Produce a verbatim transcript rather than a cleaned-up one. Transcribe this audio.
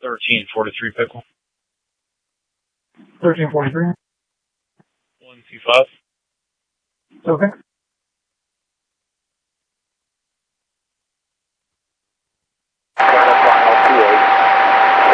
thirteen forty-three Pickle. thirteen forty-three. one two five. Okay.